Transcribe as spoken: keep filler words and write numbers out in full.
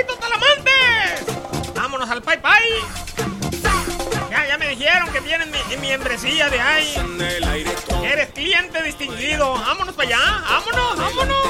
¡Saluditos, Talamantes! ¡Vámonos al Pai Pai! Ya, ya me dijeron que tienes mi, mi membresía de ahí. Eres cliente distinguido. ¡Vámonos para allá! ¡Vámonos, vámonos!